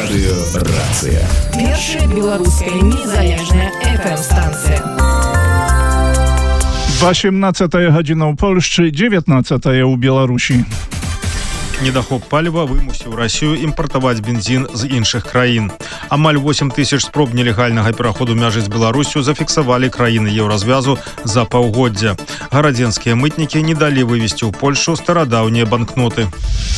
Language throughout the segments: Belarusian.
Радыёрацыя. Першая беларуская незалежная FM-станція. 18 гадзіна ў Польшчы, 19 у Беларусі. Недахоп паліва вымусіў Расію імпартаваць бензін з іншых краін. Амаль 8 тысяч спроб нелегальнага пераходу мяжы з Беларусю зафіксавалі краіны Еўразвязу за паўгоддзя. Гарадзенскія мытнікі не далі вывезці ў Польшу старадаўнія банкноты.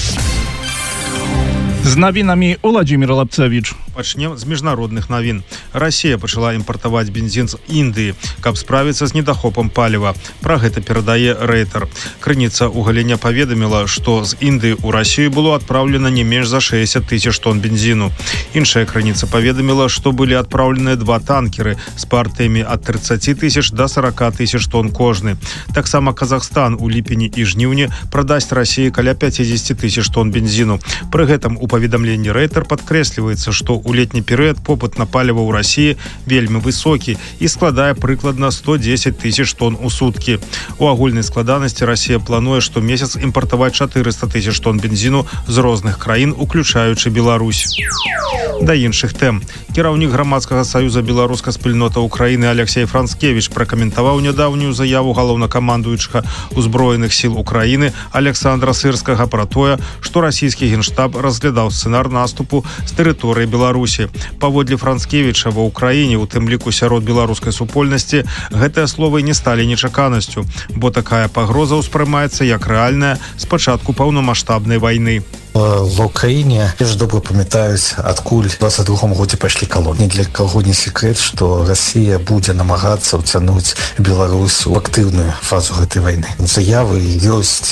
З навінамі Уладзімір Лапцевіч. Пачнем з міжнародных навін. Расія пачала імпартаваць бензін з Індыі, каб справіцца з недахопам паліва. Пра гэта перадае Рейтер. Крыніца ў галіне паведаміла, што з Індыі ў Расію было адпраўлена не менш за 60 тысяч тонн бензіну. Іншая крыніца паведаміла, што былі адпраўленыя 2 танкеры з партыямі ад 30 тысяч да 40 тысяч тонн кожны. Таксама Казахстан у ліпені і жніўні прадасць Расіі каля 50 тысяч тонн бензіну. Пры гэтым у паведамленні Рейтер падкрэсліваецца, што у летні перыяд попыт на паліва ў Расіі вельмі высокі і складае прыкладна 110 тысяч тонн у суткі. У агульнай складанасці Расія плануе штомесяц імпартаваць 400 тысяч тонн бензіну з розных краін, уключаючы Беларусь. Да іншых тэм. Кіраўнік грамадскага саюза беларуска спільнота Украіны Алексей Францкевіч пракаментаваў нядаўнюю заяву галоўнакамандуючага ўзброеных сіл Украіны Александра Сырскага пра тое, што расійскі генштаб разглядаў сцэнар наступу з тэрыторыі Беларусі. Паводле Францкевіча ва ўкраіне, у тым ліку сярод беларускай супольнасці, гэтыя словы не сталі нечаканасцю, бо такая пагроза ўспрымаецца як рэальная з пачатку паўнамаштабнай вайны. В Украине я же добро памятаюсь, адкуль в 22 годзе пайшлі колоны. Для каго не секрет, что Россия будзе намагацца ўцянуць Беларусь у актыўную фазу гэтай войны. Заявы ёсць.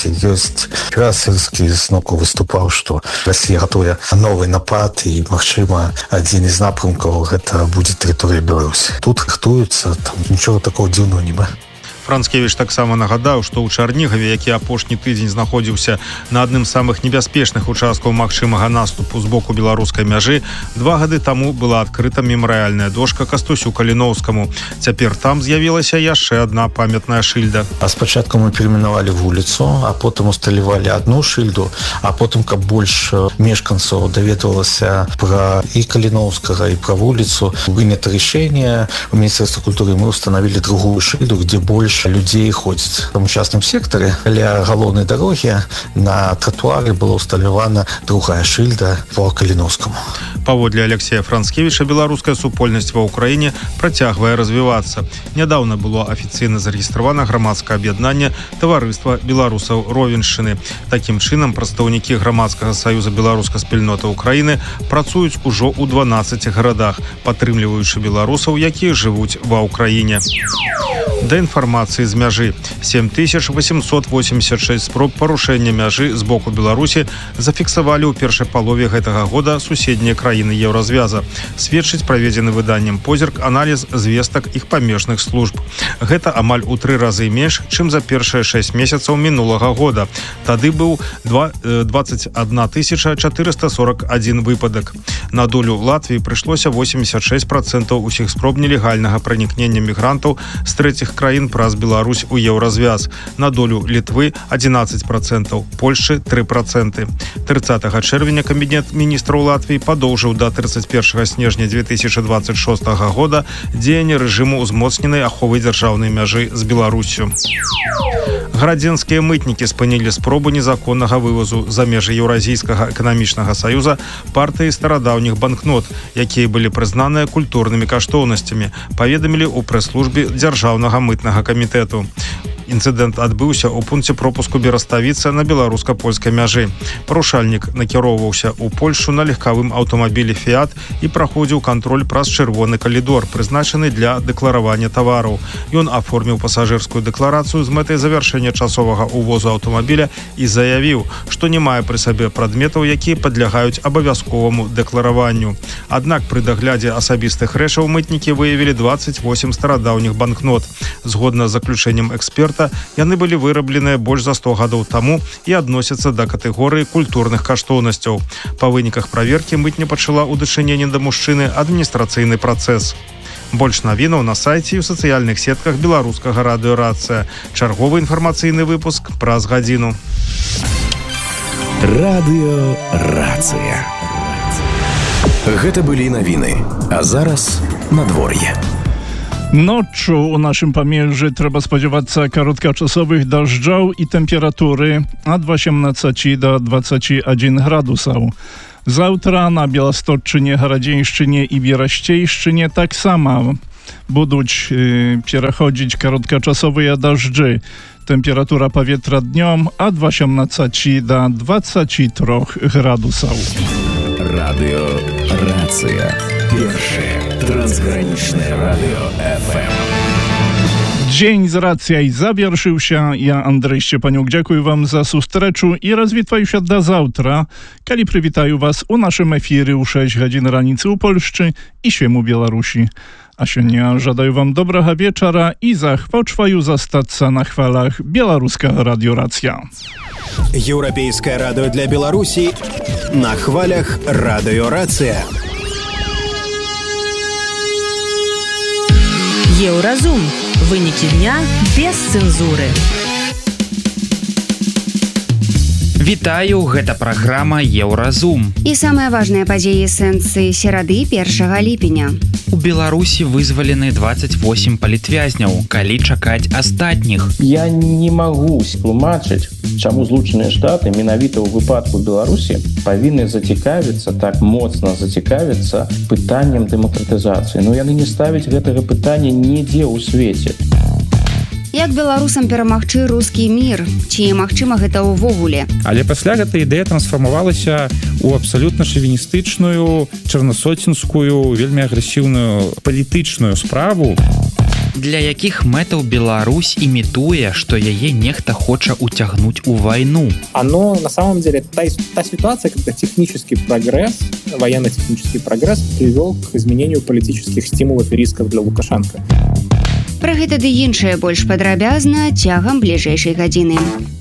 Сырскі зноку выступаў, что Россия готовая новый напад і, магчыма, адзін из напрымкаў гэта будзе тэрыторыя Беларусі. Тут рыхтуюцца, нічога такого дзіўного нема. Францкевіч таксама нагадаў, што ў Чарнігаве, які апошні тыдзень знаходзіўся на адным з самых небяспечных участкаў магчымага наступу з боку беларускай мяжы, 2 гады таму была адкрыта мемарыяльная дошка Кастусю Каліноўскаму. Цяпер там з'явілася яшчэ адна памятная шыльда. А спачатку мы перейменавалі вуліцу, а потым усталявалі одну шыльду, а потым, каб больш мешканцаў даведвалася пра і Каліноўскага, і пра вуліцу, вынята рашэнне у Міністэрстве культуры, мы установили другую шыльду, где больше людей ходзіць. В частным секторе ля галоўнай дарогі на тротуары была усталявана другая шыльда по Каліноўскаму. Паводле Алексея Францкевіча, беларуская супольнасць ва ўкраіне працягвае развівацца. Нядаўна было афіцыйна зарэгістравана грамадскае аб'яднанне таварыства беларусаў Ровеншчыны. Такім чынам, прадстаўнікі грамадскага саюза беларускай спільноты Украіны працуюць ужо ў 12 гарадах, падтрымліваючы беларусаў, якія жывуць ва ўкраіне. Да інфармацыі з мяжы. 7886 спроб парушэння мяжы з боку Беларусі зафіксавалі ў першай палове гэтага года суседнія краіны Еўразвяза. Сведчыць праведзены выданнем позірк аналіз звестак іх памежных служб. Гэта амаль у 3 разы менш, чым за першыя 6 месяцаў мінулага года. Тады быў 21 441 выпадак. На долю Латвіі прыйшлося 86% усіх спроб нелегальнага пранікнення мігрантаў з трэціх краін праз Беларусь у Еўразвяз. На долю Літвы 11%, Польшчы 3%. 30 чэрвеня Кабінет міністраў Латвіі падоўжыў да 31 снежня 2026 года дзеянне рэжыму ўзмоцненай аховы дзяржаўнай мяжы з Беларусю. Гарадзенскія мытнікі спынілі спробу незаконнага вывозу за межы Еўразійскага эканамічнага саюза партыі старадаўніх банкнот, якія былі прызнаныя культурнымі каштоўнасцямі, паведамілі ў прэс-службе дзяржаўнага мытнага камітэту. Інцыдэнт адбыўся ў пункце пропуску Бераставіца на беларуска-польскай мяжы. Парушальнік накіроўваўся ў Польшу на легкавым аўтамабілі «Фіат» і праходзіў кантроль праз чырвоны калідор, прызначаны для дэкларавання тавараў. Ён аформіў пасажырскую дэкларацыю з мэтай завяршэння часовага ўвозу аўтамабіля і заявіў, што не мае пры сабе прадметаў, якія падлягаюць абавязковаму дэклараванню. Аднак пры даглядзе асабістых рэчаў мытнікі выявілі 28 старадаўніх банкнот. Згодна з заключэннем эксперта, яны былі вырабленыя больш за 100 гадоў таму і адносяцца да катэгорыі культурных каштоўнасцяў. Па выніках праверкі мытня пачала ў дачыненні да мужчыны адміністрацыйны працэс. Больш навінаў на сайце і ў сацыяльных сетках беларускага радыёрацыя. Чарговы інфармацыйны выпуск праз гадзіну. Радыёрацыя. Гэта былі навіны. А зараз надвор'е. Noczu u naszym Pamierzy trzeba spodziewać się krótkoczasowych deszczów i temperatury od 18 do 21 gradusów. Завтра na Białostocczynie, Haradzińszczynie i Bieraściejszczynie tak samo będą przechodzić krótkoczasowe deszczy. Temperatura powietrza dniem od 18 do 23 gradusów. Radio Racja. Pierwsze transgraniczne radio FM. Dzień z Racjaj zawierszył się. Ja, Andrzej Szczepaniuk, dziękuję wam za sustreczu i rozwitwaju się do zawtra, kiedy przywitaję was u naszym efirze u 6 godzin ranicy u Polszczy i świemu Białorusi. A sienia żadaję wam dobrego wieczora i zachwoczwaju zastаться na chwalach Białoruska Radio Racja. Еўрапейскае радыё для Беларусі на хвалях радыё Рацыя. Еўразум. Выники дня без цензуры. Вітаю, гэта праграма Еўразум. І самыя важныя падзеі сэнсы серады 1 ліпеня. У Беларусі вызвалены 28 палітвязняў, калі чакаць астатніх. Я не магу тлумачыць, чаму Злучаныя Штаты менавіта ў выпадку Беларусі павінны зацікавіцца, так моцна зацікавіцца пытаннем дэмакратызацыі. Но яны не ставяць гэтага пытання нідзе ў свеце. Як беларусам перамагчы рускі мір? Ці магчыма гэта ўвогуле? Але пасля гэта ідэя трансфармавалася ў абсалютна шавіністычную, чарнасоцінскую, вельмі агрэсіўную палітычную справу. Для якіх мэтаў Беларусь імітуе, што яе нехта хоча уцягнуць у вайну? Оно, на самом деле, та ситуация, когда технический прогресс, военно-технический прогресс привел к изменению политических стимулов и рисков для Лукашенко. Пра гэта ды іншае больш падрабязна цягам бліжэйшай гадзіны.